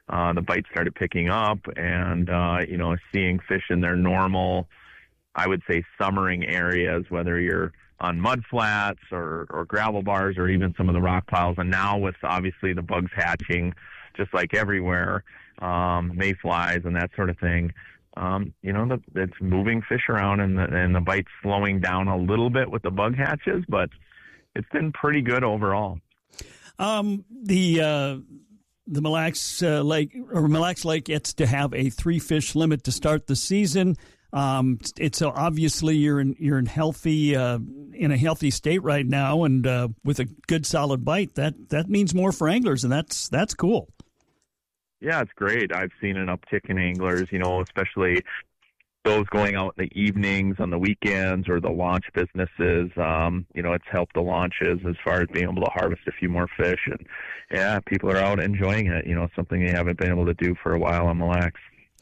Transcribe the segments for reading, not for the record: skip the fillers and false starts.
the bites started picking up, and seeing fish in their normal, I would say, summering areas, whether you're on mud flats or gravel bars or even some of the rock piles. And now with obviously the bugs hatching just like everywhere, mayflies and that sort of thing, it's moving fish around, and the bite's slowing down a little bit with the bug hatches, but it's been pretty good overall. The Mille Lacs Lake gets to have a 3-fish limit to start the season. It's obviously you're in a healthy state right now, and with a good solid bite, that means more for anglers, and that's cool. Yeah, it's great. I've seen an uptick in anglers, especially those going out in the evenings, on the weekends, or the launch businesses. It's helped the launches as far as being able to harvest a few more fish. And yeah, people are out enjoying it, something they haven't been able to do for a while on Mille Lacs.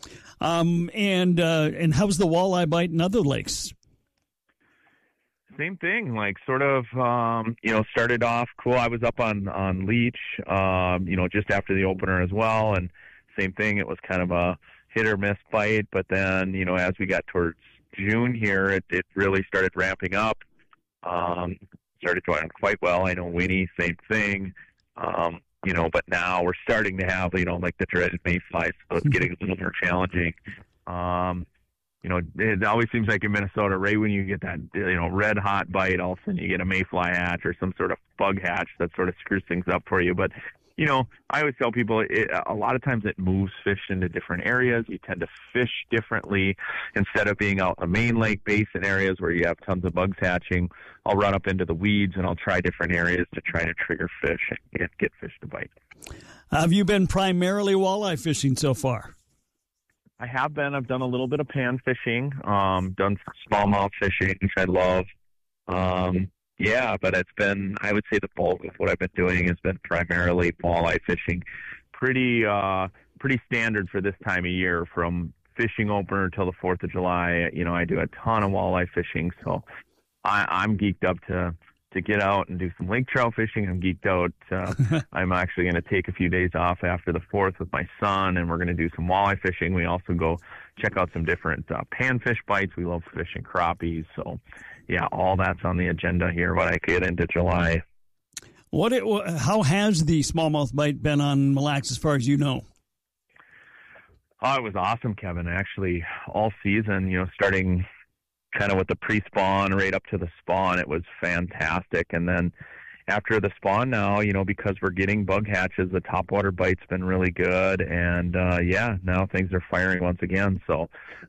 And how's the walleye bite in other lakes? Same thing, started off cool. I was up on Leech, just after the opener as well. And same thing, it was kind of a hit or miss bite. But then, as we got towards June here, it really started ramping up. Started going quite well. I know Winnie, same thing. But now we're starting to have, the dreaded mayflies, so it's getting a little more challenging. It always seems like in Minnesota, right when you get that, red hot bite, all of a sudden you get a mayfly hatch or some sort of bug hatch that sort of screws things up for you. But, I always tell people a lot of times it moves fish into different areas. You tend to fish differently. Instead of being out in the main lake basin areas where you have tons of bugs hatching, I'll run up into the weeds and I'll try different areas to try to trigger fish and get fish to bite. Have you been primarily walleye fishing so far? I have been. I've done a little bit of pan fishing, done some smallmouth fishing, which I love. But it's been, I would say the bulk of what I've been doing has been primarily walleye fishing. Pretty standard for this time of year, from fishing opener till the 4th of July. I do a ton of walleye fishing, so I'm geeked up to get out and do some lake trout fishing. I'm geeked out. I'm actually going to take a few days off after the 4th with my son, and we're going to do some walleye fishing. We also go check out some different panfish bites. We love fishing crappies. So, yeah, all that's on the agenda here when I get into July. How has the smallmouth bite been on Mille Lacs as far as you know? Oh, it was awesome, Kevin. Actually, all season, starting kind of with the pre-spawn right up to the spawn, it was fantastic. And then after the spawn now, because we're getting bug hatches, the topwater bite's been really good. And, now things are firing once again. So,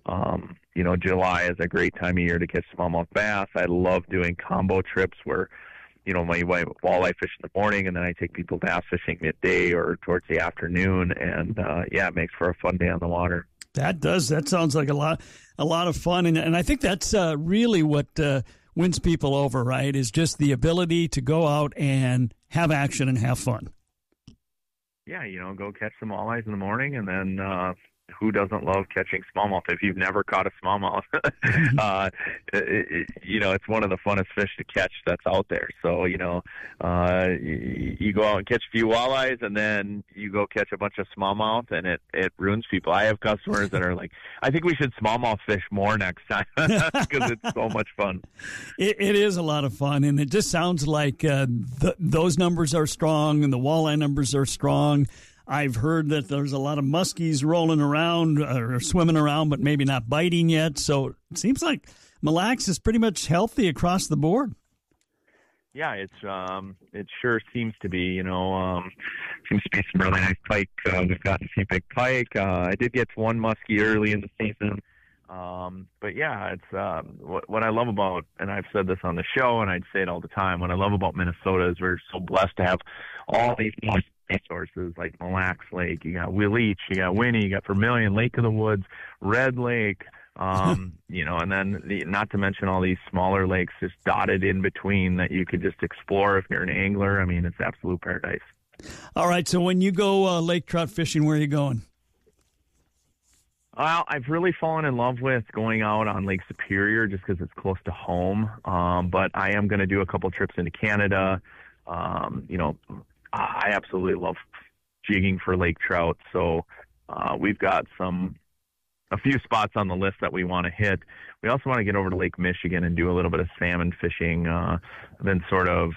July is a great time of year to catch smallmouth bass. I love doing combo trips where, my walleye fish in the morning, and then I take people bass fishing midday or towards the afternoon. And, it makes for a fun day on the water. That does. That sounds like a lot of fun, and I think that's really what wins people over, right? Is just the ability to go out and have action and have fun. Yeah, go catch some walleyes in the morning, and then who doesn't love catching smallmouth? If you've never caught a smallmouth, it's one of the funnest fish to catch that's out there. So, you go out and catch a few walleyes, and then you go catch a bunch of smallmouth, and it ruins people. I have customers that are like, I think we should smallmouth fish more next time because it's so much fun. It is a lot of fun, and it just sounds like those numbers are strong and the walleye numbers are strong. I've heard that there's a lot of muskies rolling around or swimming around, but maybe not biting yet. So it seems like Mille Lacs is pretty much healthy across the board. Yeah, it sure seems to be. Seems to be some really nice pike. We've got a few big pike. I did get one muskie early in the season. But yeah, it's what I love about, and I've said this on the show, and I'd say it all the time. What I love about Minnesota is we're so blessed to have all these resources like Mille Lacs Lake. You got Leech, you got Winnie, you got Vermilion, Lake of the Woods, Red Lake, and then not to mention all these smaller lakes just dotted in between that you could just explore if you're an angler. I mean, it's absolute paradise. All right, so when you go lake trout fishing, where are you going? Well, I've really fallen in love with going out on Lake Superior just because it's close to home. But I am going to do a couple trips into Canada. I absolutely love jigging for lake trout. So we've got a few spots on the list that we want to hit. We also want to get over to Lake Michigan and do a little bit of salmon fishing. I've been sort of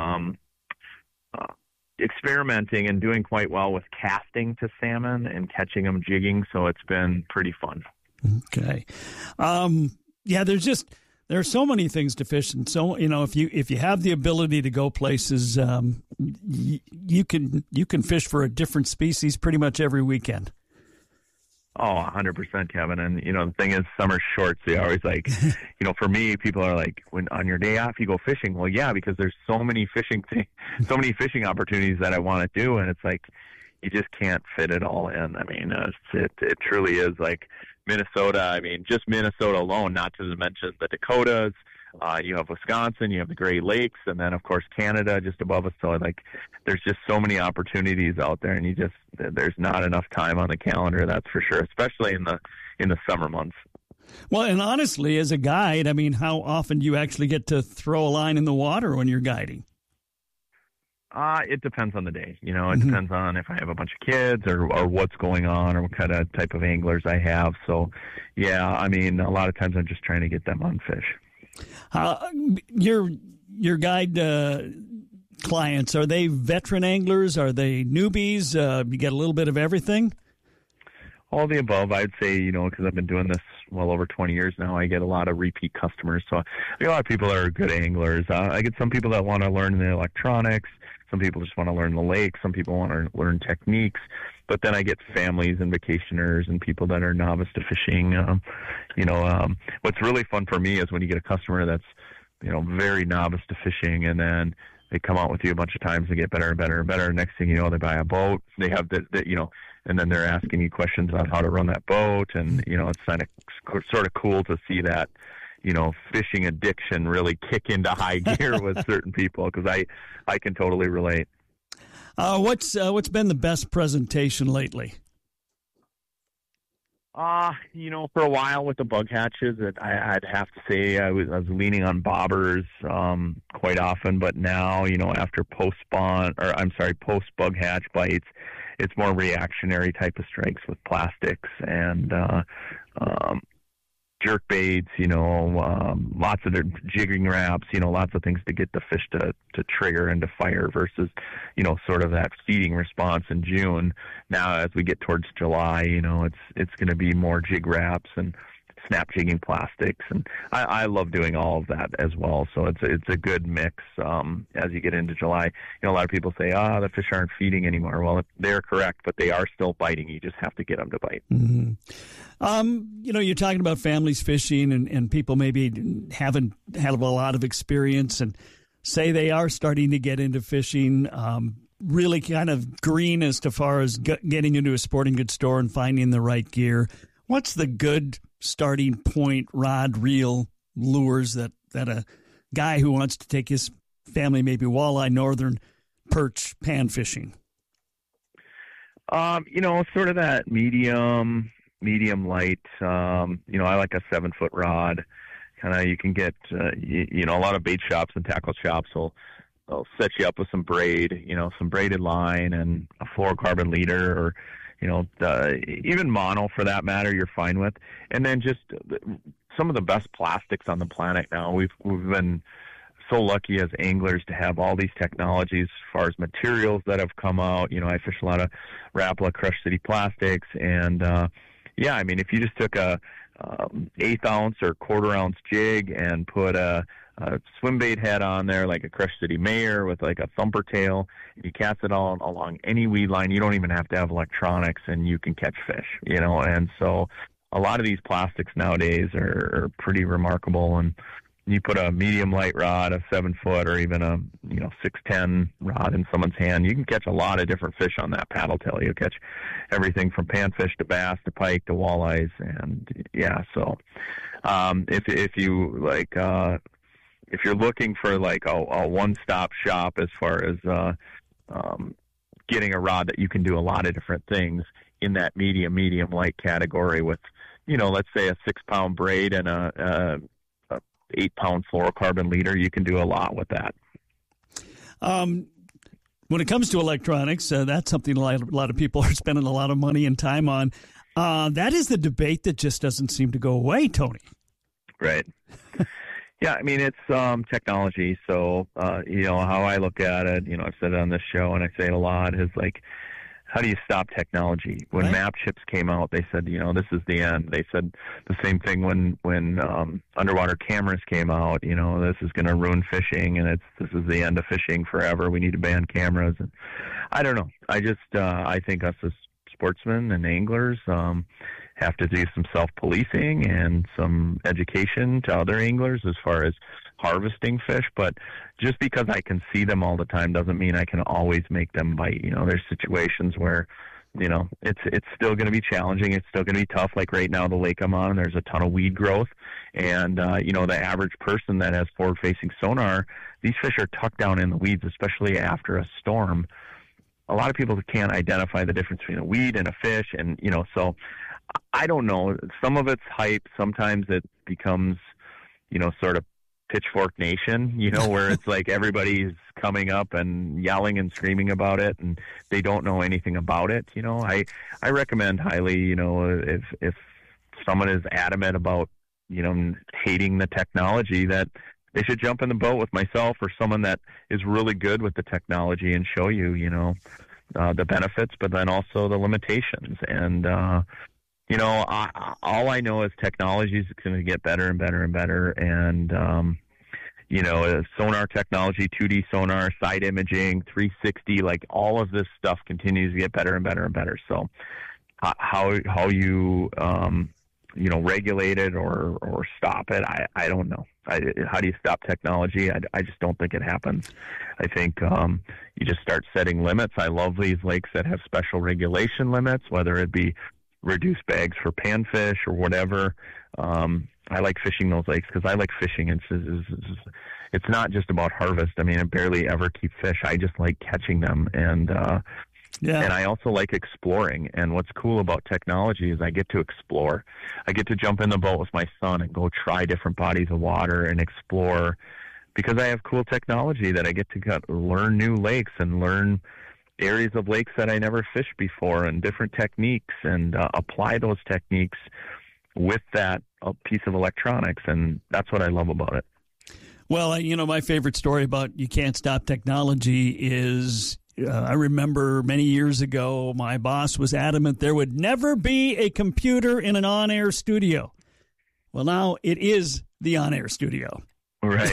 experimenting and doing quite well with casting to salmon and catching them jigging, so it's been pretty fun. Okay. Yeah, there's so many things to fish, and so if you have the ability to go places, you can fish for a different species pretty much every weekend. Oh, 100%, Kevin. And, the thing is, summer's short, so you always like, for me, people are like, when on your day off you go fishing. Well, yeah, because there's so many fishing opportunities that I want to do, and it's like, you just can't fit it all in. I mean, it truly is like Minnesota. I mean, just Minnesota alone, not to mention the Dakotas. You have Wisconsin, you have the Great Lakes, and then, of course, Canada just above us. So, like, there's just so many opportunities out there, and there's not enough time on the calendar, that's for sure, especially in the summer months. Well, and honestly, as a guide, I mean, how often do you actually get to throw a line in the water when you're guiding? It depends on the day. It depends on if I have a bunch of kids or what's going on or what kind of type of anglers I have. So, yeah, I mean, a lot of times I'm just trying to get them on fish. Your guide clients, are they veteran anglers? Are they newbies? You get a little bit of everything? All the above, I'd say, because I've been doing this well over 20 years now, I get a lot of repeat customers. So I get a lot of people that are good anglers. I get some people that want to learn the electronics. Some people just want to learn the lake. Some people want to learn techniques. But then I get families and vacationers and people that are novice to fishing. What's really fun for me is when you get a customer that's, very novice to fishing, and then they come out with you a bunch of times and get better and better and better. Next thing you know, they buy a boat. They have and then they're asking you questions on how to run that boat. And, it's sort of cool to see that, fishing addiction really kick into high gear with certain people, because I can totally relate. What's been the best presentation lately? For a while with the bug hatches, I'd have to say I was leaning on bobbers quite often, but now, after post bug hatch bites, it's more reactionary type of strikes with plastics and jerk baits, lots of their jigging wraps, lots of things to get the fish to trigger and to fire versus, sort of that feeding response in June. Now, as we get towards July, it's going to be more jig wraps and snap jigging plastics. And I love doing all of that as well. So it's a good mix as you get into July. A lot of people say, the fish aren't feeding anymore. Well, they're correct, but they are still biting. You just have to get them to bite. Mm-hmm. You're talking about families fishing and people maybe haven't had a lot of experience and say they are starting to get into fishing, really kind of green as far as getting into a sporting goods store and finding the right gear. What's the good starting point rod, reel, lures that a guy who wants to take his family, maybe walleye, northern, perch, pan fishing? Sort of that medium light. I like a 7-foot rod. Kind of, you can get, a lot of bait shops and tackle shops will set you up with some braided line and a fluorocarbon leader, or even mono for that matter, you're fine with. And then just some of the best plastics on the planet now. We've been so lucky as anglers to have all these technologies as far as materials that have come out. I fish a lot of Rapala Crush City plastics, and if you just took a 1/8 ounce or 1/4 ounce jig and put a swim bait head on there, like a Crush City Mayor with like a thumper tail, and you cast it all along any weed line. You don't even have to have electronics, and you can catch fish, and so a lot of these plastics nowadays are pretty remarkable. And you put a medium light rod, a 7-foot, or even a 610 rod in someone's hand, you can catch a lot of different fish on that paddle tail. You'll catch everything from panfish to bass to pike to walleyes, and so if you like. If you're looking for like a one-stop shop as far as getting a rod that you can do a lot of different things in that medium light category with, let's say a 6-pound braid and a 8-pound fluorocarbon leader, you can do a lot with that. When When it comes to electronics, that's something a lot of people are spending a lot of money and time on. That is the debate that just doesn't seem to go away, Tony. Right. Yeah, I mean, it's technology. So, how I look at it, I've said it on this show and I say it a lot, is like, how do you stop technology? When map chips came out, they said, this is the end. They said the same thing when underwater cameras came out, this is going to ruin fishing, and this is the end of fishing forever. We need to ban cameras. And I don't know. I think us as sportsmen and anglers have to do some self-policing and some education to other anglers as far as harvesting fish. But just because I can see them all the time doesn't mean I can always make them bite. There's situations where, it's still going to be challenging. It's still going to be tough. Like right now, the lake I'm on, there's a ton of weed growth. And, the average person that has forward-facing sonar, these fish are tucked down in the weeds, especially after a storm. A lot of people can't identify the difference between a weed and a fish. And, so I don't know. Some of it's hype. Sometimes it becomes, sort of Pitchfork Nation, where it's like everybody's coming up and yelling and screaming about it, and they don't know anything about it. I recommend highly, if someone is adamant about, hating the technology, that they should jump in the boat with myself or someone that is really good with the technology and show you, the benefits, but then also the limitations. And, all I know is technology is going to get better and better and better. And, sonar technology, 2D sonar, side imaging, 360, like all of this stuff continues to get better and better and better. So how you, regulate it or stop it, I don't know. How do you stop technology? I just don't think it happens. I think you just start setting limits. I love these lakes that have special regulation limits, whether it be reduced bags for panfish or whatever. I like fishing those lakes because I like fishing. It's not just about harvest. I mean, I barely ever keep fish. I just like catching them. And and I also like exploring. And what's cool about technology is I get to explore. I get to jump in the boat with my son and go try different bodies of water and explore, because I have cool technology that I get to learn new lakes and learn areas of lakes that I never fished before, and different techniques, and apply those techniques with that piece of electronics. And that's what I love about it. Well, my favorite story about you can't stop technology is I remember many years ago, my boss was adamant there would never be a computer in an on-air studio. Well, now it is the on-air studio. Right.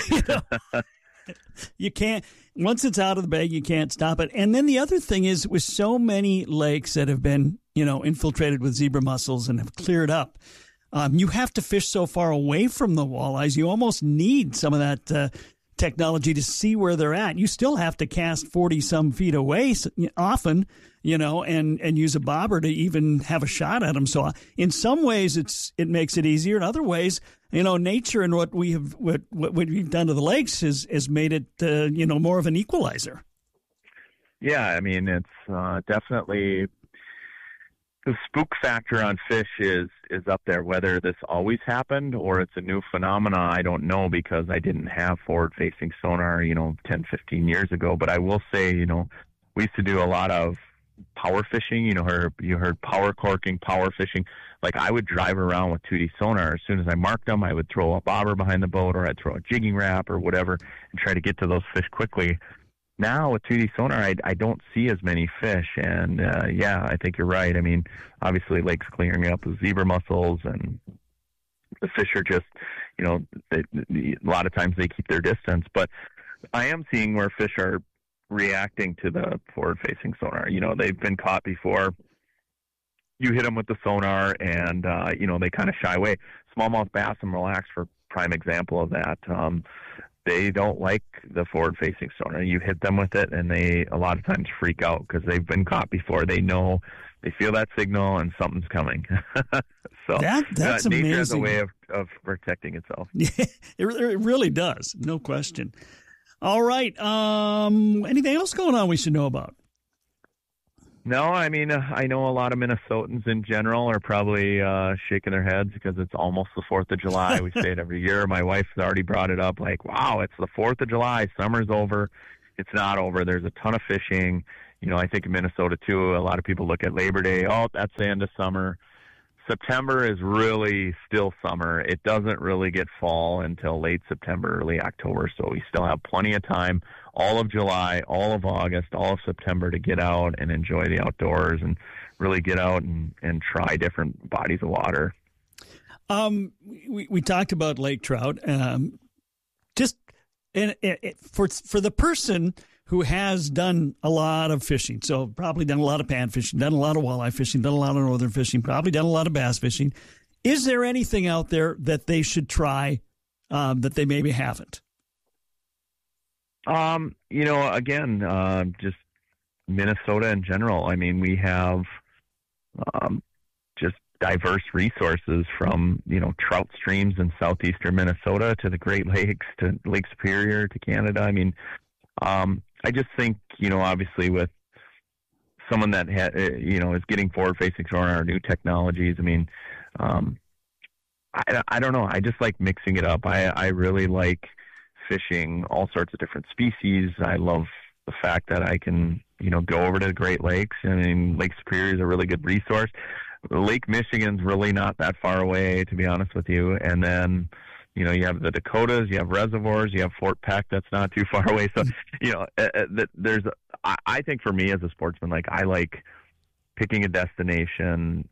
You can't, once it's out of the bag, you can't stop it. And then the other thing is, with so many lakes that have been, infiltrated with zebra mussels and have cleared up, you have to fish so far away from the walleyes. You almost need some of that technology to see where they're at. You still have to cast 40-some feet away often, and use a bobber to even have a shot at them. So in some ways it makes it easier. In other ways, nature and what we've done to the lakes has made it, more of an equalizer. Yeah, I mean, it's definitely the spook factor on fish is up there. Whether this always happened or it's a new phenomena, I don't know, because I didn't have forward-facing sonar, 10, 15 years ago. But I will say, we used to do a lot of power fishing. You heard power corking, power fishing. Like, I would drive around with 2D sonar. As soon as I marked them, I would throw a bobber behind the boat, or I'd throw a jigging Rap or whatever and try to get to those fish quickly. Now with 2D sonar, I don't see as many fish. And, I think you're right. I mean, obviously lakes clearing up with zebra mussels, and the fish are just, a lot of times they keep their distance. But I am seeing where fish are reacting to the forward-facing sonar. They've been caught before. You hit them with the sonar, and, they kind of shy away. Smallmouth bass and mille lacs for prime example of that. They don't like the forward-facing sonar. You hit them with it, and they a lot of times freak out because they've been caught before. They know, they feel that signal, and something's coming. So that's amazing. Nature has a way of protecting itself. Yeah, it really does, no question. All right. Anything else going on we should know about? No, I mean, I know a lot of Minnesotans in general are probably shaking their heads because it's almost the 4th of July. We say it every year. My wife's already brought it up, like, wow, it's the 4th of July. Summer's over. it's not over. There's a ton of fishing. I think in Minnesota too, a lot of people look at Labor Day. Oh, that's the end of summer. September is really still summer. It doesn't really get fall until late September, early October. So we still have plenty of time, all of July, all of August, all of September to get out and enjoy the outdoors and really get out and try different bodies of water. We talked about lake trout. For the person who has done a lot of fishing, so probably done a lot of pan fishing, done a lot of walleye fishing, done a lot of northern fishing, probably done a lot of bass fishing. Is there anything out there that they should try that they maybe haven't? Again, just Minnesota in general. I mean, we have just diverse resources from, trout streams in southeastern Minnesota to the Great Lakes to Lake Superior to Canada. I mean, I just think, obviously with someone that, is getting forward-facing on our new technologies, I mean, I don't know. I just like mixing it up. I really like fishing all sorts of different species. I love the fact that I can, go over to the Great Lakes. I mean, Lake Superior is a really good resource. Lake Michigan's really not that far away, to be honest with you. And then, you have the Dakotas, you have reservoirs, you have Fort Peck that's not too far away. So, I think for me as a sportsman, like I like picking a destination,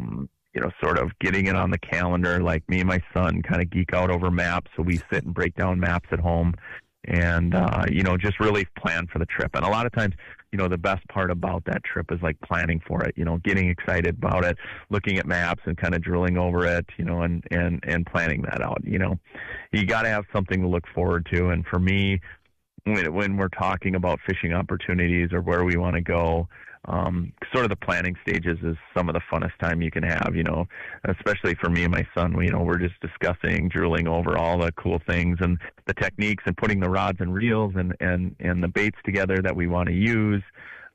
sort of getting it on the calendar. Like me and my son kind of geek out over maps. So we sit and break down maps at home and, just really plan for the trip. And a lot of times, the best part about that trip is like planning for it, getting excited about it, looking at maps and kind of drilling over it, and planning that out. You got to have something to look forward to. And for me, when we're talking about fishing opportunities or where we want to go, sort of the planning stages is some of the funnest time you can have, especially for me and my son. We're just discussing, drilling over all the cool things and the techniques and putting the rods and reels and the baits together that we want to use.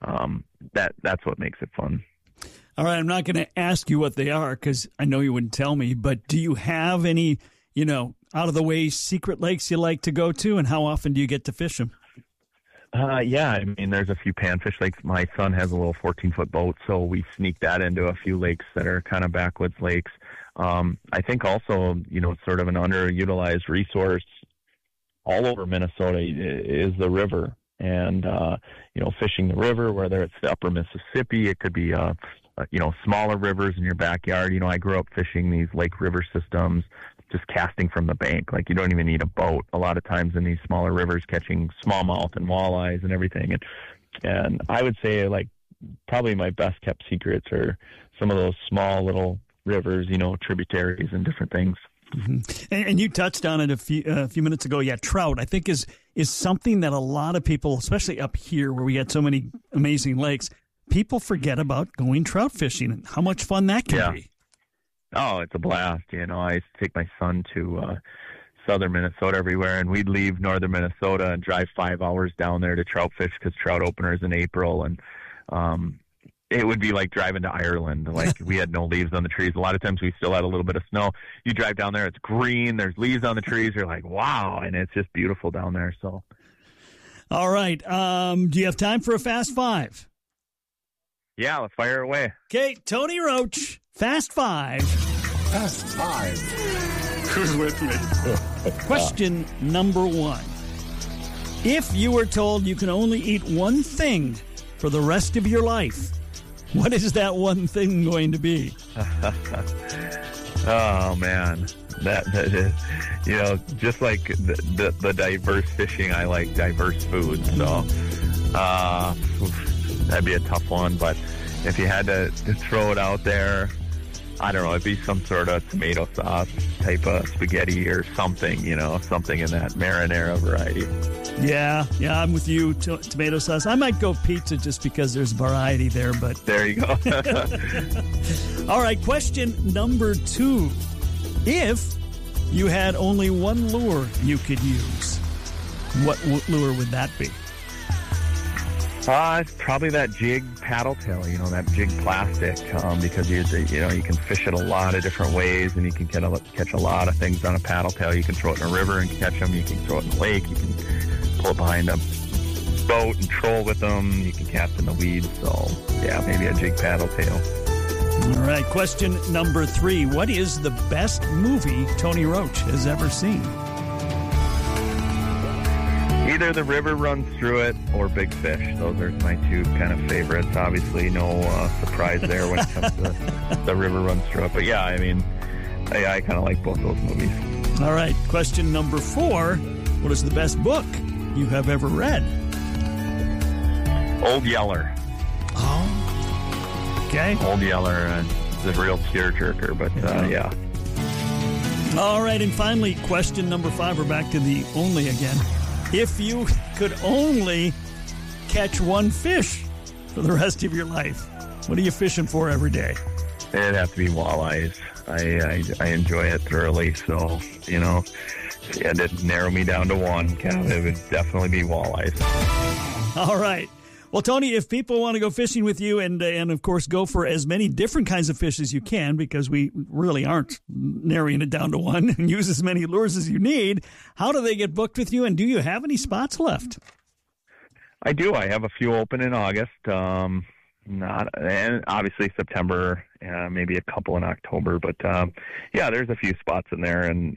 That's what makes it fun. All right. I'm not going to ask you what they are because I know you wouldn't tell me, but do you have any, out of the way secret lakes you like to go to, and how often do you get to fish them? Yeah, I mean, there's a few panfish lakes. My son has a little 14-foot boat, so we sneak that into a few lakes that are kind of backwoods lakes. I think also, sort of an underutilized resource all over Minnesota is the river. And, fishing the river, whether it's the upper Mississippi, it could be, smaller rivers in your backyard. I grew up fishing these lake river systems, just casting from the bank. Like you don't even need a boat a lot of times in these smaller rivers, catching smallmouth and walleyes and everything. And I would say like probably my best kept secrets are some of those small little rivers, tributaries and different things. Mm-hmm. And you touched on it a few minutes ago. Yeah, trout, I think, is something that a lot of people, especially up here where we got so many amazing lakes, people forget about going trout fishing and how much fun that can be. Oh, it's a blast. I used to take my son to southern Minnesota everywhere, and we'd leave northern Minnesota and drive 5 hours down there to trout fish because trout openers in April. And it would be like driving to Ireland. Like we had no leaves on the trees. A lot of times we still had a little bit of snow. You drive down there, it's green. There's leaves on the trees. You're like, wow. And it's just beautiful down there. So, all right. Do you have time for a Fast Five? Yeah, let's fire away. Okay, Tony Roach, Fast Five. Fast Five. Who's with me? Question number one. If you were told you can only eat one thing for the rest of your life, what is that one thing going to be? Oh, man. That is, just like the diverse fishing, I like diverse food. So that'd be a tough one. But if you had to throw it out there, I don't know, it'd be some sort of tomato sauce type of spaghetti or something, something in that marinara variety. Yeah, I'm with you. Tomato sauce. I might go pizza just because there's variety there, but there you go. All right, question number two. If you had only one lure you could use, what lure would that be? It's probably that jig paddle tail, that jig plastic, because you can fish it a lot of different ways, and you can catch a lot of things on a paddle tail. You can throw it in a river and catch them. You can throw it in a lake. You can pull it behind a boat and troll with them. You can cast in the weeds. So, yeah, maybe a jig paddle tail. All right, question number 3. What is the best movie Tony Roach has ever seen? Either The River Runs Through It or Big Fish. Those are my two kind of favorites. Obviously, no surprise there when it comes to The River Runs Through It. But, yeah, I mean, I kind of like both those movies. All right, question number 4. What is the best book you have ever read? Old Yeller. Oh, okay. Old Yeller is a real tearjerker, but yeah. All right, and finally, question number 5. We're back to the only again. If you could only catch one fish for the rest of your life, what are you fishing for every day? It'd have to be walleyes. I enjoy it thoroughly, so, you know, yeah, it didn't narrow me down to one, Kev. It would definitely be walleyes. All right. Well, Tony, if people want to go fishing with you and of course, go for as many different kinds of fish as you can, because we really aren't narrowing it down to one, and use as many lures as you need, how do they get booked with you, and do you have any spots left? I do. I have a few open in August. And obviously September, maybe a couple in October. But, yeah, there's a few spots in there. And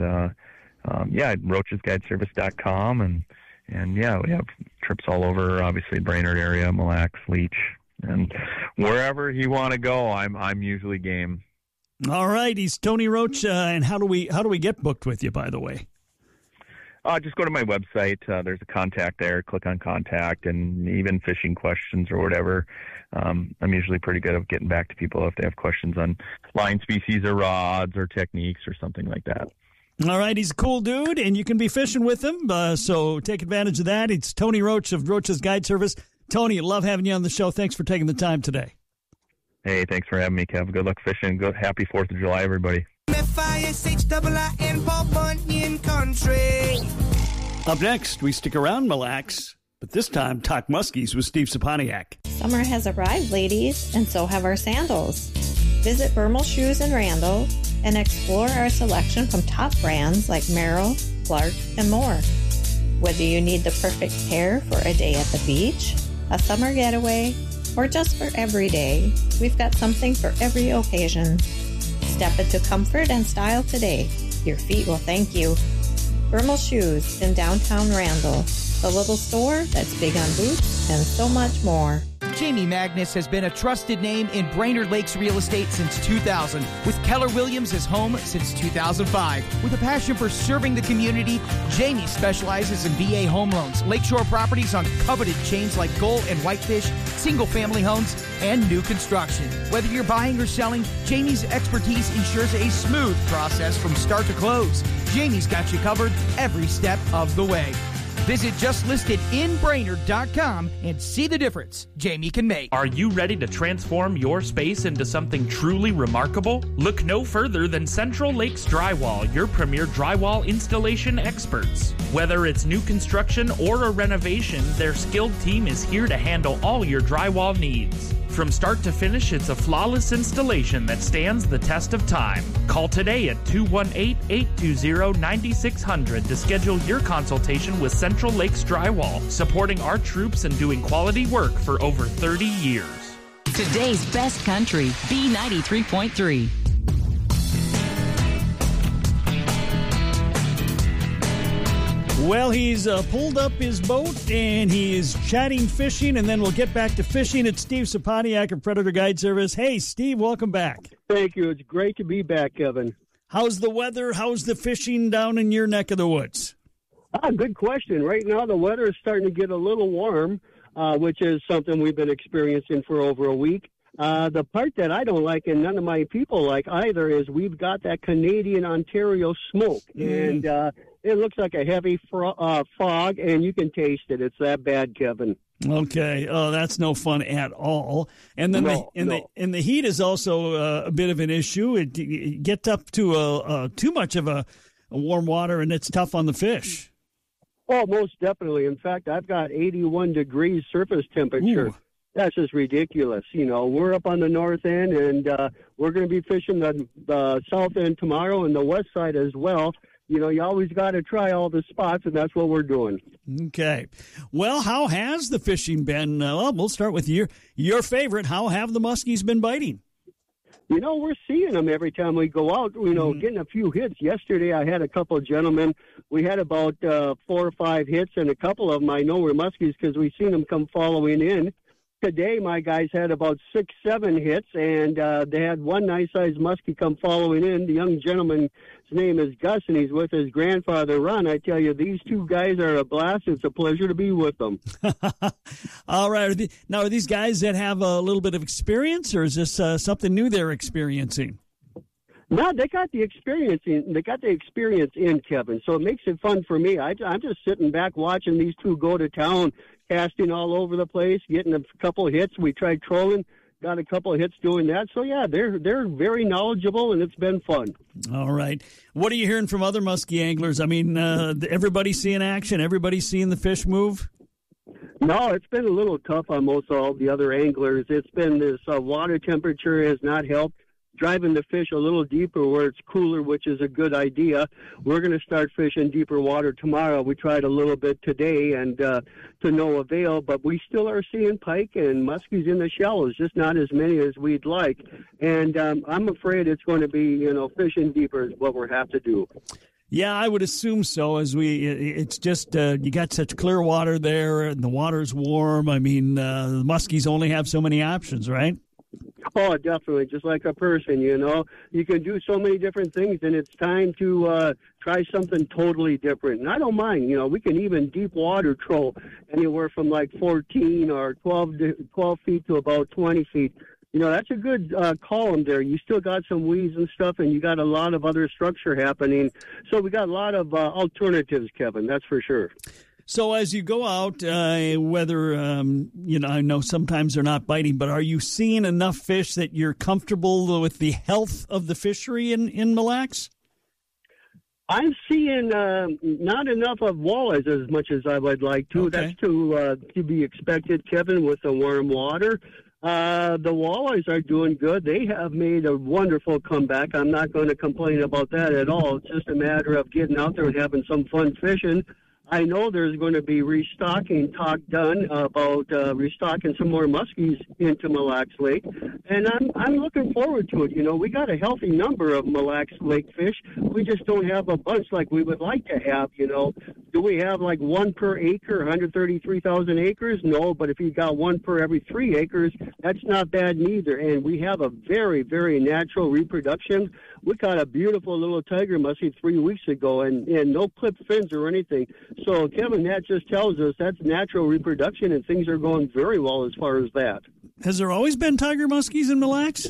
roachesguideservice.com. And, yeah, we have trips all over, obviously, Brainerd area, Mille Lacs, Leech. And wherever you want to go, I'm usually game. All right. He's Tony Roach. And how do we get booked with you, by the way? Just go to my website. There's a contact there. Click on contact, and even fishing questions or whatever. I'm usually pretty good at getting back to people if they have questions on line species or rods or techniques or something like that. All right, he's a cool dude, and you can be fishing with him, so take advantage of that. It's Tony Roach of Roach's Guide Service. Tony, love having you on the show. Thanks for taking the time today. Hey, thanks for having me, Kev. Good luck fishing. Happy 4th of July, everybody. Up next, we stick around Mille Lacs, but this time talk muskies with Steve Saponiak. Summer has arrived, ladies, and so have our sandals. Visit Vermal Shoes in Randall and explore our selection from top brands like Merrill, Clark, and more. Whether you need the perfect pair for a day at the beach, a summer getaway, or just for every day, we've got something for every occasion. Step into comfort and style today. Your feet will thank you. Vermal Shoes in downtown Randall, the little store that's big on boots and so much more. Jamie Magnus has been a trusted name in Brainerd Lakes real estate since 2000, with Keller Williams as home since 2005. With a passion for serving the community, Jamie specializes in VA home loans, lakeshore properties on coveted chains like gull and whitefish, single-family homes, and new construction. Whether you're buying or selling, Jamie's expertise ensures a smooth process from start to close. Jamie's got you covered every step of the way. Visit justlistedinbrainerd.com and see the difference Jamie can make. Are you ready to transform your space into something truly remarkable? Look no further than Central Lakes Drywall, your premier drywall installation experts. Whether it's new construction or a renovation, their skilled team is here to handle all your drywall needs. From start to finish, it's a flawless installation that stands the test of time. Call today at 218-820-9600 to schedule your consultation with Central Lakes Drywall, supporting our troops and doing quality work for over 30 years. Today's best country, B93.3. Well, he's pulled up his boat, and he is chatting fishing, and then we'll get back to fishing. It's Steve Saponiak of Predator Guide Service. Hey, Steve, welcome back. Thank you. It's great to be back, Kevin. How's the weather? How's the fishing down in your neck of the woods? Good question. Right now, the weather is starting to get a little warm, which is something we've been experiencing for over a week. The part that I don't like, and none of my people like either, is we've got that Canadian Ontario smoke, and it looks like a heavy fog, and you can taste it. It's that bad, Kevin. Okay. Oh, that's no fun at all. And then the heat is also a bit of an issue. It gets up to too much of a warm water, and it's tough on the fish. Oh, most definitely. In fact, I've got 81 degrees surface temperature. Ooh. That's just ridiculous. You know, we're up on the north end, and we're going to be fishing the south end tomorrow and the west side as well. you always got to try all the spots, and that's what we're doing. Okay. Well, how has the fishing been? We'll start with your favorite. How have the muskies been biting? We're seeing them every time we go out, getting a few hits. Yesterday, I had a couple of gentlemen. We had about 4 or 5 hits, and a couple of them I know were muskies because we've seen them come following in. Today, my guys had about 6, 7 hits, and they had one nice-sized muskie come following in. The young gentleman's name is Gus, and he's with his grandfather, Ron. I tell you, these two guys are a blast. It's a pleasure to be with them. All right. Are these guys that have a little bit of experience, or is this something new they're experiencing? No, they got the experience in, Kevin, so it makes it fun for me. I'm just sitting back watching these two go to town, casting all over the place, getting a couple hits. We tried trolling, got a couple of hits doing that. So, yeah, they're very knowledgeable, and it's been fun. All right. What are you hearing from other muskie anglers? I mean, everybody seeing action? Everybody seeing the fish move? No, it's been a little tough on most all the other anglers. It's been this water temperature has not helped. Driving the fish a little deeper where it's cooler, which is a good idea. We're going to start fishing deeper water tomorrow. We tried a little bit today and to no avail, but we still are seeing pike and muskies in the shallows, just not as many as we'd like. And I'm afraid it's going to be, fishing deeper is what we'll have to do. Yeah, I would assume so. It's just you got such clear water there, and the water's warm. I mean, the muskies only have so many options, right? Oh, definitely. Just like a person, you can do so many different things, and it's time to try something totally different. And I don't mind, we can even deep water troll anywhere from like 14 or 12 feet to about 20 feet. That's a good column there. You still got some weeds and stuff, and you got a lot of other structure happening. So we got a lot of alternatives, Kevin, that's for sure. So as you go out, whether, I know sometimes they're not biting, but are you seeing enough fish that you're comfortable with the health of the fishery in Mille Lacs? I'm seeing not enough of walleyes as much as I would like to. Okay. That's to be expected, Kevin, with the warm water. The walleyes are doing good. They have made a wonderful comeback. I'm not going to complain about that at all. It's just a matter of getting out there and having some fun fishing. I know there's going to be restocking talk done about restocking some more muskies into Mille Lacs Lake, and I'm looking forward to it. We got a healthy number of Mille Lacs Lake fish. We just don't have a bunch like we would like to have. Do we have like one per acre, 133,000 acres? No, but if you got one per every 3 acres, that's not bad neither. And we have a very, very natural reproduction. We caught a beautiful little tiger muskie 3 weeks ago, and no clipped fins or anything. So, Kevin, that just tells us that's natural reproduction, and things are going very well as far as that. Has there always been tiger muskies in Mille Lacs?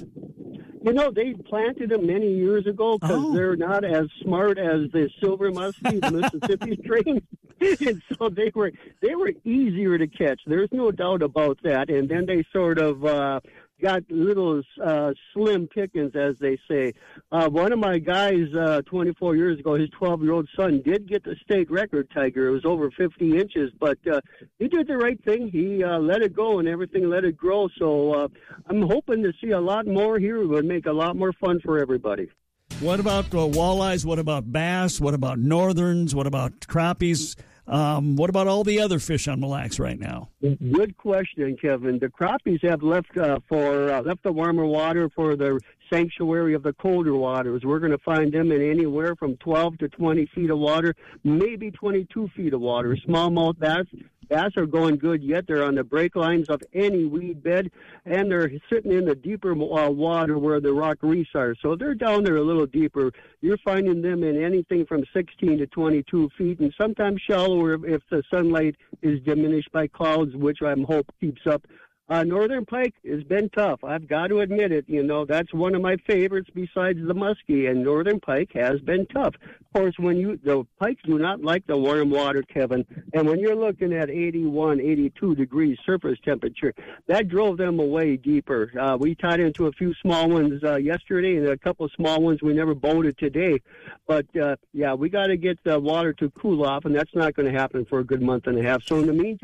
They planted them many years ago because they're not as smart as the silver muskie, the Mississippi strain. And so they were easier to catch. There's no doubt about that. And then they sort of got little slim pickings, as they say. One of my guys 24 years ago, his 12-year-old son did get the state record tiger. It was over 50 inches, but he did the right thing. He let it go and everything let it grow. So I'm hoping to see a lot more here. It would make a lot more fun for everybody. What about walleyes? What about bass? What about northerns? What about crappies? What about all the other fish on Mille Lacs right now? Good question, Kevin. The crappies have left the warmer water for the sanctuary of the colder waters. We're going to find them in anywhere from 12 to 20 feet of water, maybe 22 feet of water. Smallmouth bass are going good yet. They're on the break lines of any weed bed, and they're sitting in the deeper water where the rock reefs are. So they're down there a little deeper. You're finding them in anything from 16 to 22 feet, and sometimes shallower if the sunlight is diminished by clouds, which I'm hope keeps up. Northern pike has been tough. I've got to admit it. That's one of my favorites besides the muskie, and northern pike has been tough. Of course, the pikes do not like the warm water, Kevin, and when you're looking at 81, 82 degrees surface temperature, that drove them away deeper. We tied into a few small ones yesterday, and a couple of small ones we never boated today. But, we got to get the water to cool off, and that's not going to happen for a good month and a half. So in the meantime,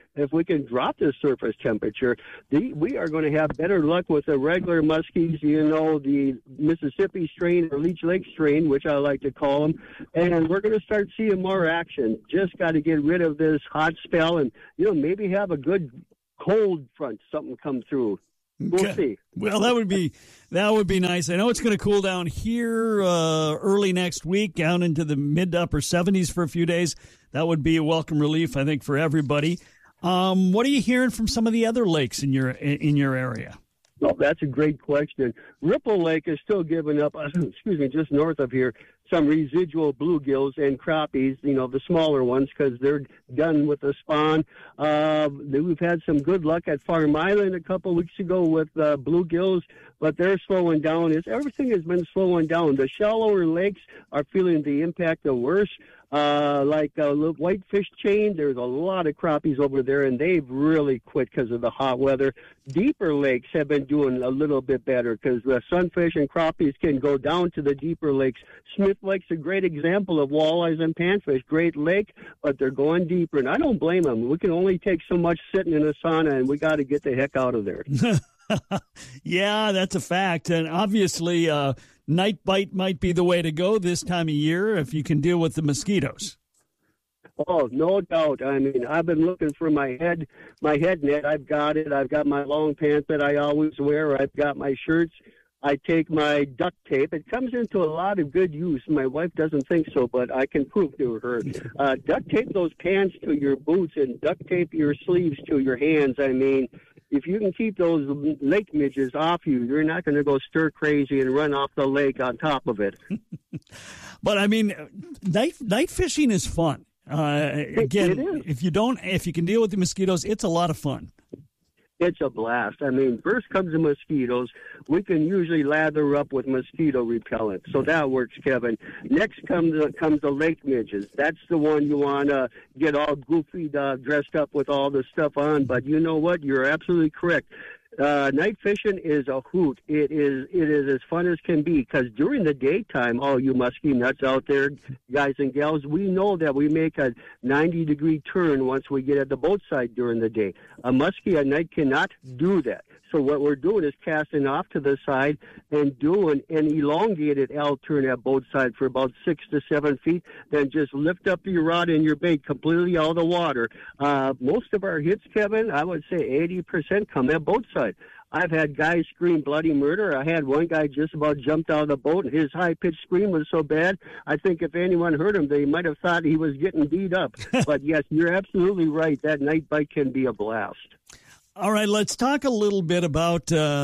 if we can drop the surface temperature, we are going to have better luck with the regular muskies, the Mississippi strain or Leech Lake strain, which I like to call them, and we're going to start seeing more action. Just got to get rid of this hot spell and, maybe have a good cold front, something come through. We'll see. Well, that would be nice. I know it's going to cool down here early next week, down into the mid to upper 70s for a few days. That would be a welcome relief, I think, for everybody. What are you hearing from some of the other lakes in your area? Well, that's a great question. Ripple Lake is still giving up, just north of here, some residual bluegills and crappies, the smaller ones, because they're done with the spawn. We've had some good luck at Farm Island a couple weeks ago with bluegills, but they're slowing down. Everything has been slowing down. The shallower lakes are feeling the impact the worst. Like Whitefish Chain, there's a lot of crappies over there, and they've really quit because of the hot weather. Deeper lakes have been doing a little bit better because the sunfish and crappies can go down to the deeper lakes. Smith Lake's a great example of walleyes and panfish. Great lake, but they're going deeper, and I don't blame them. We can only take so much sitting in a sauna, and we got to get the heck out of there. Yeah, that's a fact. And obviously, night bite might be the way to go this time of year if you can deal with the mosquitoes. Oh, no doubt. I mean, I've been looking for my head net. I've got it. I've got my long pants that I always wear. I've got my shirts. I take my duct tape. It comes into a lot of good use. My wife doesn't think so, but I can prove to her. Duct tape those pants to your boots and duct tape your sleeves to your hands. I mean, if you can keep those lake midges off you, you're not going to go stir crazy and run off the lake on top of it. But I mean, night fishing is fun. Again, it is. if you can deal with the mosquitoes, it's a lot of fun. It's a blast. I mean, first comes the mosquitoes. We can usually lather up with mosquito repellent, so that works, Kevin. Next comes the lake midges. That's the one you want to get all goofy, dressed up with all the stuff on. But you know what? You're absolutely correct. Night fishing is a hoot. It is as fun as can be because during the daytime, all you muskie nuts out there, guys and gals, we know that we make a 90-degree turn once we get at the boat side during the day. A muskie at night cannot do that. So what we're doing is casting off to the side and doing an elongated L turn at both sides for about 6 to 7 feet. Then just lift up your rod and your bait completely out of the water. Most of our hits, Kevin, I would say 80% come at both sides. I've had guys scream bloody murder. I had one guy just about jumped out of the boat, and his high-pitched scream was so bad, I think if anyone heard him, they might have thought he was getting beat up. But, yes, you're absolutely right. That night bite can be a blast. All right, let's talk a little bit about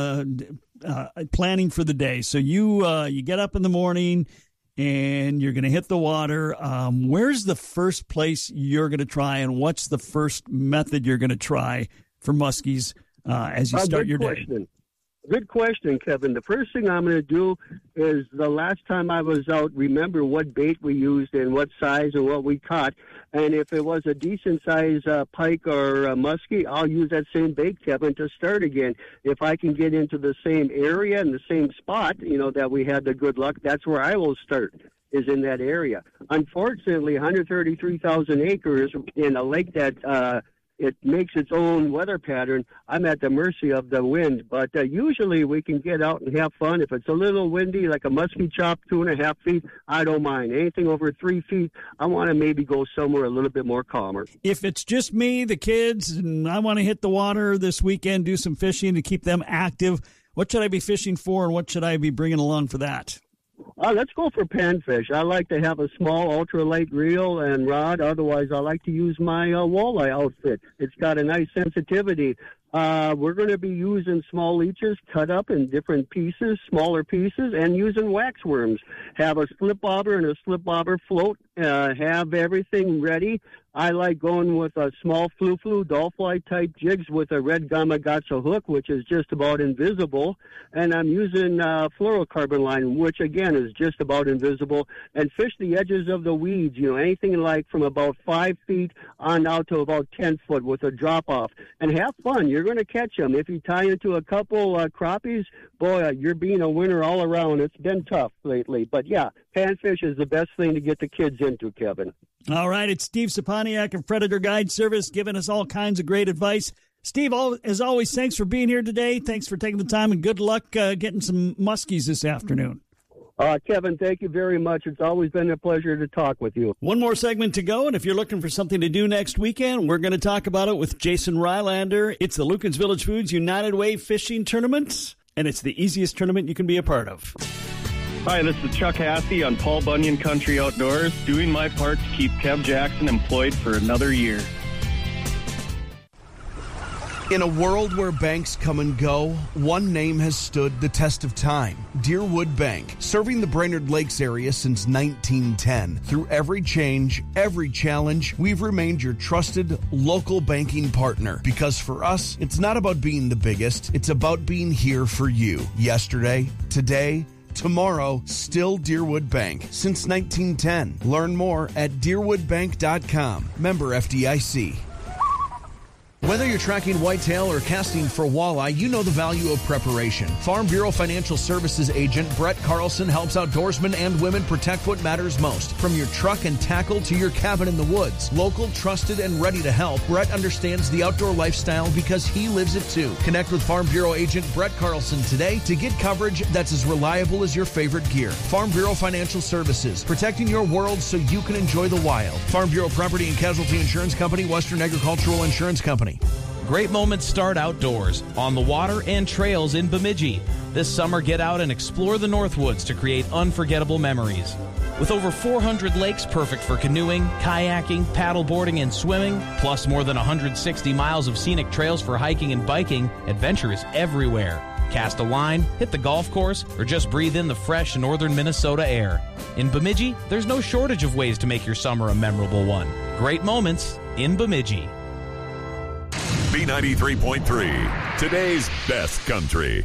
planning for the day. So you get up in the morning and you're going to hit the water. Where's the first place you're going to try, and what's the first method you're going to try for muskies as you start your day? Good question, Kevin. The first thing I'm going to do is the last time I was out, remember what bait we used and what size and what we caught. And if it was a decent size pike or a muskie, I'll use that same bait, Kevin, to start again. If I can get into the same area and the same spot, that we had the good luck, that's where I will start, is in that area. Unfortunately, 133,000 acres in a lake that it makes its own weather pattern. I'm at the mercy of the wind, but usually we can get out and have fun. If it's a little windy, like a muskie chop, 2.5 feet, I don't mind. Anything over 3 feet, I want to maybe go somewhere a little bit more calmer. If it's just me, the kids, and I want to hit the water this weekend, do some fishing to keep them active, what should I be fishing for, and what should I be bringing along for that? Let's go for panfish. I like to have a small ultralight reel and rod. Otherwise, I like to use my walleye outfit. It's got a nice sensitivity. We're going to be using small leeches cut up in different pieces, smaller pieces, and using wax worms. Have a slip bobber and a slip bobber float. Have everything ready. I like going with a small flu-flu, doll-fly type jigs with a red Gamakatsu hook, which is just about invisible. And I'm using fluorocarbon line, which again is just about invisible. And fish the edges of the weeds, anything like from about 5 feet on out to about 10 foot with a drop-off. And have fun. You're going to catch them. If you tie into a couple crappies, boy, you're being a winner all around. It's been tough lately. But yeah, panfish is the best thing to get the kids into, Kevin. All right, it's Steve Saponiak of Predator Guide Service giving us all kinds of great advice. Steve, as always, thanks for being here today. Thanks for taking the time, and good luck getting some muskies this afternoon. Kevin, thank you very much. It's always been a pleasure to talk with you. One more segment to go, and if you're looking for something to do next weekend, we're going to talk about it with Jason Rylander. It's the Lukens Village Foods United Way Fishing Tournament, and it's the easiest tournament you can be a part of. Hi, this is Chuck Hassey on Paul Bunyan Country Outdoors, doing my part to keep Kev Jackson employed for another year. In a world where banks come and go, one name has stood the test of time. Deerwood Bank, serving the Brainerd Lakes area since 1910. Through every change, every challenge, we've remained your trusted local banking partner. Because for us, it's not about being the biggest, it's about being here for you. Yesterday, today, tomorrow, still Deerwood Bank. Since 1910. Learn more at deerwoodbank.com. Member FDIC. Whether you're tracking whitetail or casting for walleye, you know the value of preparation. Farm Bureau Financial Services agent Brett Carlson helps outdoorsmen and women protect what matters most. From your truck and tackle to your cabin in the woods. Local, trusted, and ready to help, Brett understands the outdoor lifestyle because he lives it too. Connect with Farm Bureau agent Brett Carlson today to get coverage that's as reliable as your favorite gear. Farm Bureau Financial Services, protecting your world so you can enjoy the wild. Farm Bureau Property and Casualty Insurance Company, Western Agricultural Insurance Company. Great moments start outdoors, on the water and trails in Bemidji. This summer, get out and explore the Northwoods to create unforgettable memories. With over 400 lakes perfect for canoeing, kayaking, paddleboarding, and swimming, plus more than 160 miles of scenic trails for hiking and biking, adventure is everywhere. Cast a line, hit the golf course, or just breathe in the fresh northern Minnesota air. In Bemidji, there's no shortage of ways to make your summer a memorable one. Great moments in Bemidji. B93.3, today's best country.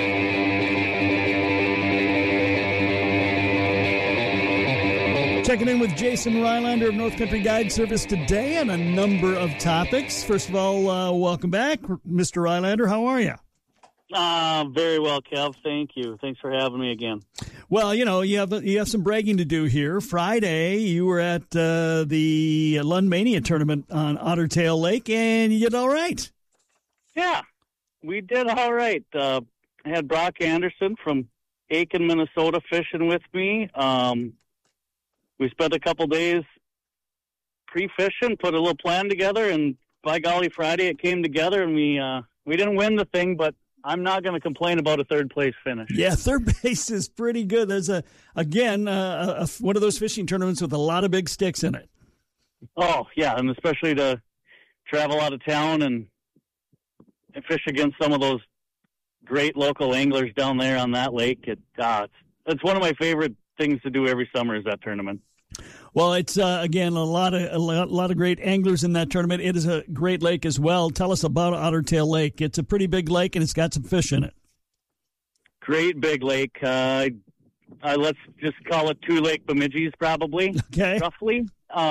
Checking in with Jason Rylander of North Country Guide Service today on a number of topics. First of all, welcome back, Mr. Rylander. How are you? Very well, Kev. Thank you. Thanks for having me again. Well, you know, you have some bragging to do here. Friday, you were at the Lundmania tournament on Otter Tail Lake, and you did all right. Yeah, we did all right. I had Brock Anderson from Aiken, Minnesota, fishing with me. We spent a couple days pre-fishing, put a little plan together, and by golly, Friday it came together, and we didn't win the thing, but I'm not going to complain about a third-place finish. Yeah, third base is pretty good. There's, one of those fishing tournaments with a lot of big sticks in it. Oh, yeah, and especially to travel out of town and fish against some of those great local anglers down there on that lake. It's one of my favorite things to do every summer is that tournament. Well, it's, again, a lot of great anglers in that tournament. It is a great lake as well. Tell us about Otter Tail Lake. It's a pretty big lake, and it's got some fish in it. Great big lake. Let's just call it two Lake Bemidji's probably, okay. Roughly.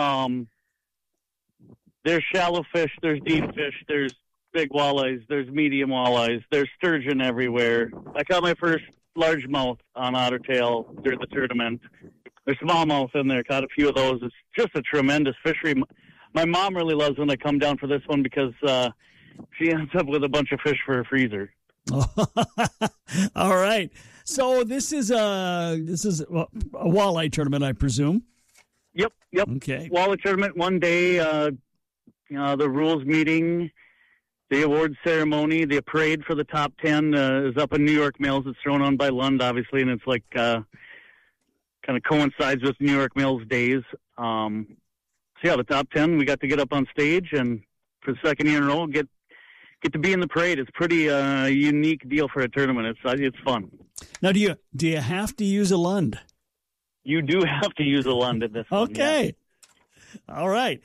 There's shallow fish, there's deep fish, there's big walleyes, there's medium walleyes, there's sturgeon everywhere. I caught my first largemouth on Otter Tail during the tournament. There's smallmouth in there. Caught a few of those. It's just a tremendous fishery. My mom really loves when I come down for this one because she ends up with a bunch of fish for her freezer. All right. So this is a walleye tournament, I presume. Yep. Okay. Walleye tournament. One day, the rules meeting, the award ceremony, the parade for the top 10 is up in New York Mills. It's thrown on by Lund, obviously, and it's like kind of coincides with New York Mills days. So yeah, the top 10, we got to get up on stage, and for the second year in a row, get to be in the parade. It's pretty unique deal for a tournament. It's fun. Now, do you have to use a Lund? You do have to use a Lund at this one. Okay. Yeah. All right.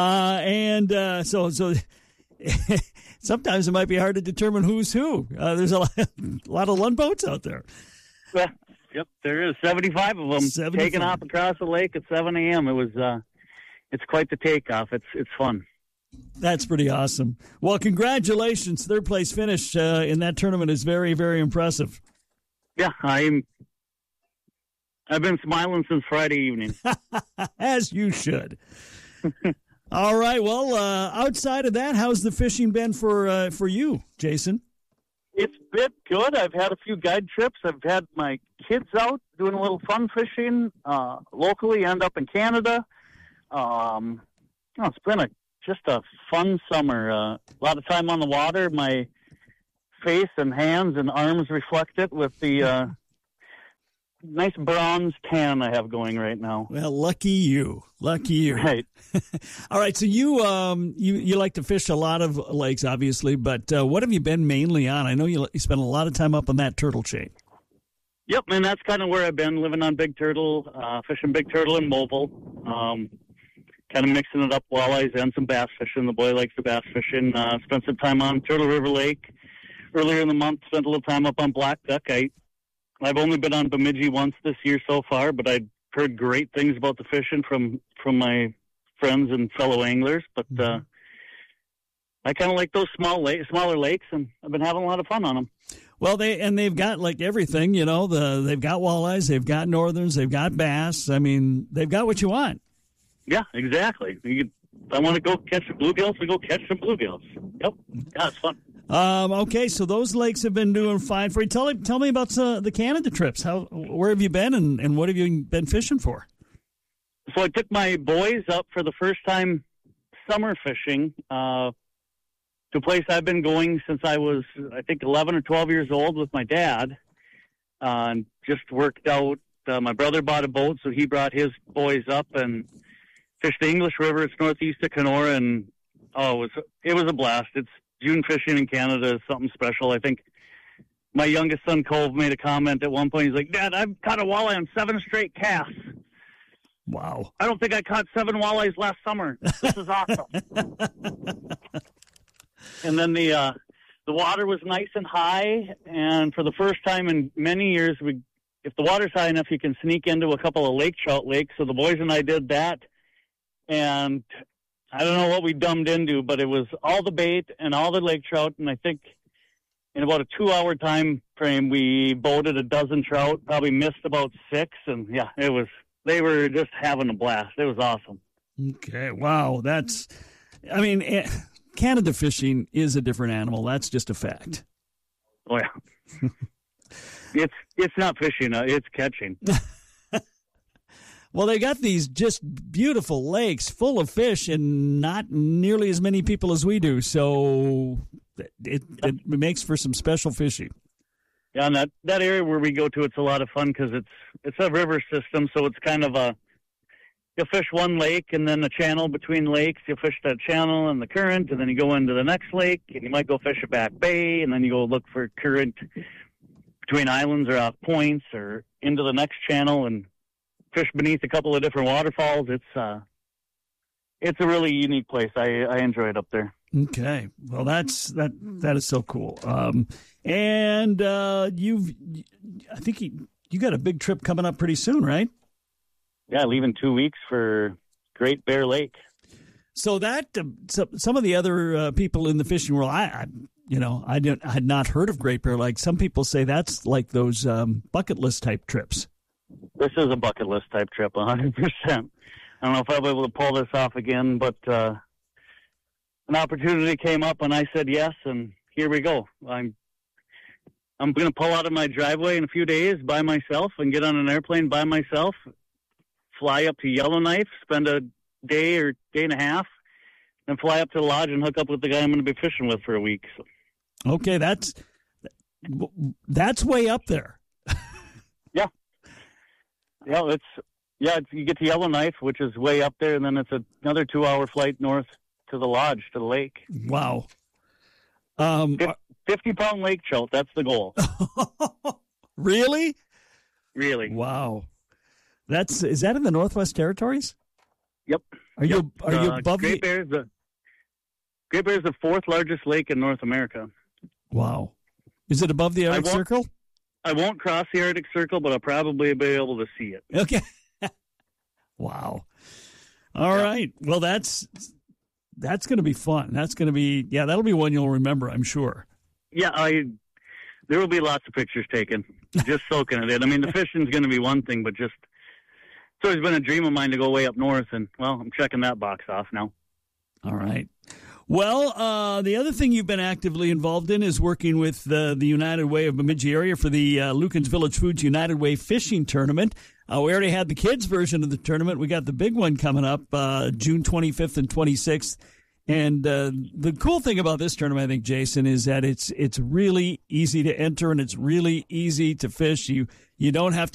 So sometimes it might be hard to determine who's who. There's a lot of Lund boats out there. Well, yep, there is 75 of them taking off across the lake at 7 a.m. It was, it's quite the takeoff. It's fun. That's pretty awesome. Well, congratulations. Third place finish in that tournament is very, very impressive. Yeah, I'm I've been smiling since Friday evening. As you should. All right. Well, outside of that, how's the fishing been for you, Jason? It's been good. I've had a few guide trips. I've had my kids out doing a little fun fishing locally and up in Canada. It's been just a fun summer. A lot of time on the water. My face and hands and arms reflect it with the nice bronze tan I have going right now. Well, lucky you. Lucky you. Right. All right. So you like to fish a lot of lakes, obviously, but what have you been mainly on? I know you spend a lot of time up on that turtle chain. Yep, and that's kind of where I've been, living on Big Turtle, fishing Big Turtle in Mobile, kind of mixing it up, walleyes and some bass fishing. The boy likes the bass fishing. Spent some time on Turtle River Lake. Earlier in the month, spent a little time up on Black Duck. I've only been on Bemidji once this year so far, but I'd heard great things about the fishing from my friends and fellow anglers. But I kind of like those smaller lakes, and I've been having a lot of fun on them. Well, they've got like everything, they've got walleyes, they've got northerns, they've got bass. I mean, they've got what you want. Yeah, exactly. I want to go catch some bluegills, we go catch some bluegills. Yep. Yeah, it's fun. Okay, so those lakes have been doing fine for you. Tell me about the Canada trips. Where have you been, and what have you been fishing for? So I took my boys up for the first time summer fishing to a place I've been going since I was, I think, 11 or 12 years old with my dad. And just worked out. My brother bought a boat, so he brought his boys up and fished the English River. It's northeast of Kenora, and it was a blast. It's June fishing in Canada is something special. I think my youngest son, Cove, made a comment at one point. He's like, Dad, I've caught a walleye on 7 straight casts. Wow. I don't think I caught 7 walleyes last summer. This is awesome. And then the water was nice and high, and for the first time in many years, if the water's high enough, you can sneak into a couple of lake trout lakes. So the boys and I did that, and I don't know what we dumbed into, but it was all the bait and all the lake trout, and I think in about a 2-hour time frame, we boated a dozen trout, probably missed about 6, and yeah, they were just having a blast. It was awesome. Okay, wow, Canada fishing is a different animal. That's just a fact. Oh yeah, it's not fishing; it's catching. Well, they got these just beautiful lakes full of fish, and not nearly as many people as we do. So it makes for some special fishing. Yeah, and that area where we go to, it's a lot of fun because it's a river system, so it's kind of you'll fish one lake and then a channel between lakes. You'll fish that channel and the current, and then you go into the next lake, and you might go fish a back bay, and then you go look for current between islands or off points or into the next channel and fish beneath a couple of different waterfalls. It's a really unique place. I enjoy it up there. Okay. Well, that is so cool. And I think you got a big trip coming up pretty soon, right? Yeah, leaving 2 weeks for Great Bear Lake. So that some of the other people in the fishing world, I had not heard of Great Bear Lake. Some people say that's like those bucket list type trips. This is a bucket list type trip, 100%. I don't know if I'll be able to pull this off again, but an opportunity came up, and I said yes, and here we go. I'm going to pull out of my driveway in a few days by myself and get on an airplane by myself, fly up to Yellowknife, spend a day or day and a half, then fly up to the lodge and hook up with the guy I'm going to be fishing with for a week. So. Okay, that's way up there. Yeah, you get to Yellowknife, which is way up there, and then it's another 2-hour flight north to the lodge, to the lake. Wow. 50-pound lake trout, that's the goal. Really? Really. Wow. Is that in the Northwest Territories? Yep. Are you above Great Bear is the 4th largest lake in North America. Wow. Is it above the Arctic Circle? I won't cross the Arctic Circle, but I'll probably be able to see it. Okay. Wow. All right. Well, that's going to be fun. That's going to be that'll be one you'll remember, I'm sure. Yeah, there will be lots of pictures taken. Just soaking it in. I mean, the fishing's going to be one thing, but just it's always been a dream of mine to go way up north, and well, I'm checking that box off now. All right. Well, the other thing you've been actively involved in is working with the United Way of Bemidji area for the Lukens Village Foods United Way Fishing Tournament. We already had the kids' version of the tournament. We got the big one coming up June 25th and 26th. And the cool thing about this tournament, I think, Jason, is that it's really easy to enter and it's really easy to fish. You don't have to